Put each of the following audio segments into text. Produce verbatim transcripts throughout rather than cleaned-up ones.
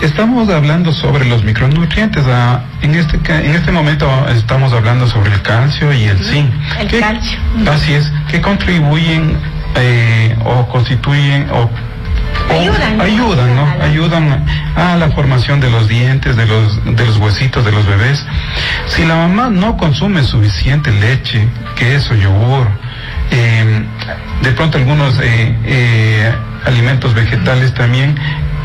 Estamos hablando sobre los micronutrientes. Ah, en este en este momento estamos hablando sobre el calcio y el zinc. El que, calcio. Así es, que contribuyen eh, o constituyen o Ayudan, ayudan, ¿no? Ayudan a la formación de los dientes, de los de los huesitos de los bebés. Si la mamá no consume suficiente leche, queso, yogur, eh, de pronto algunos eh, eh, alimentos vegetales también,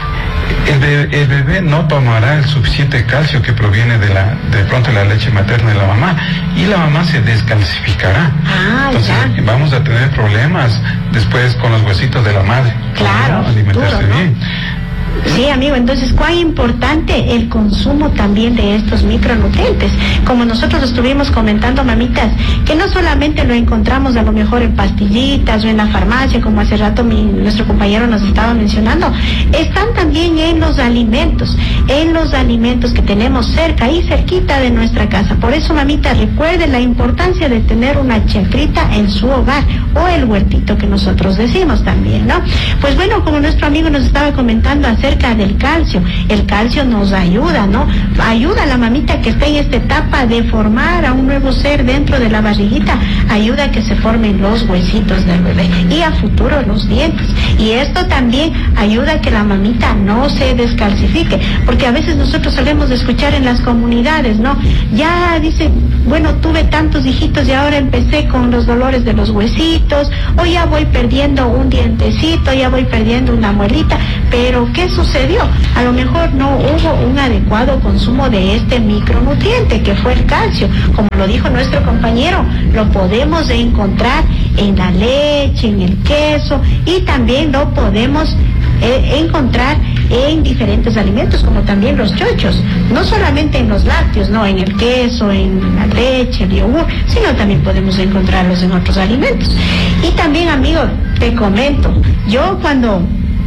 el bebé, el bebé no tomará el suficiente calcio que proviene de la de pronto la leche materna de la mamá, y la mamá se descalcificará. Ah, Entonces ya. vamos a tener problemas después con los huesitos de la madre. Claro, ¿no? Alimentarse futuro, ¿no? bien. Sí, amigo, entonces cuán importante el consumo también de estos micronutrientes. Como nosotros estuvimos comentando, mamitas, que no solamente lo encontramos a lo mejor en pastillitas o en la farmacia, como hace rato mi, nuestro compañero nos estaba mencionando, están también en los alimentos, en los alimentos que tenemos cerca y cerquita de nuestra casa. Por eso, mamita, recuerde la importancia de tener una chacrita en su hogar, o el huertito que nosotros decimos también, ¿no? Pues bueno, como nuestro amigo nos estaba comentando acerca del calcio, el calcio nos ayuda, ¿no? Ayuda a la mamita que está en esta etapa de formar a un nuevo ser dentro de la barriguita, ayuda a que se formen los huesitos del bebé y a futuro los dientes. Y esto también ayuda a que la mamita no se descalcifique, porque a veces nosotros solemos escuchar en las comunidades, ¿no? Ya dice, bueno, tuve tantos hijitos y ahora empecé con los dolores de los huesitos, o ya voy perdiendo un dientecito, ya voy perdiendo una muelita. Pero ¿qué sucedió? A lo mejor no hubo un adecuado consumo de este micronutriente que fue el calcio. Como lo dijo nuestro compañero, lo podemos encontrar en la leche, en el queso, y también lo podemos eh, encontrar en diferentes alimentos, como también los chochos, no solamente en los lácteos, no, en el queso, en la leche, el yogur, sino también podemos encontrarlos en otros alimentos. Y también, amigo, te comento, yo cuando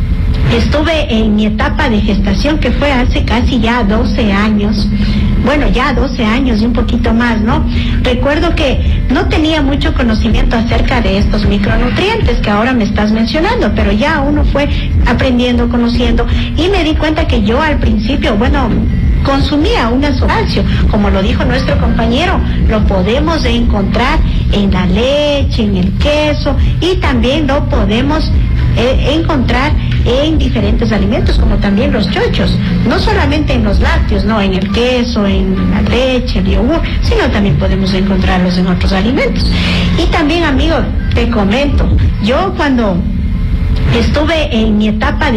estuve en mi etapa de gestación, que fue hace casi ya doce años, bueno, ya doce años y un poquito más, ¿no? Recuerdo que no tenía mucho conocimiento acerca de estos micronutrientes que ahora me estás mencionando, pero ya uno fue aprendiendo, conociendo, y me di cuenta que yo al principio, bueno, consumía un calcio, como lo dijo nuestro compañero, lo podemos encontrar en la leche, en el queso, y también lo podemos eh, encontrar en diferentes alimentos, como también los chochos, no solamente en los lácteos, no, en el queso, en la leche, el yogur, sino también podemos encontrarlos en otros alimentos. Y también, amigo, te comento, yo cuando estuve en mi etapa de